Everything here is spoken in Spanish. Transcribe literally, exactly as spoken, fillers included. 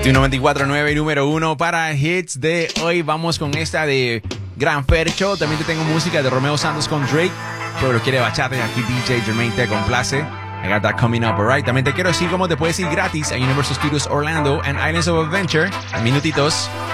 Tu noventa y cuatro punto nueve número uno para hits de hoy. Vamos con esta de Gran Fercho. También te tengo música de Romeo Santos con Drake. Pero lo quiere bachata y aquí D J Jermaine te complace. I got that coming up, alright. También te quiero decir cómo te puedes ir gratis a Universal Studios Orlando and Islands of Adventure en minutitos.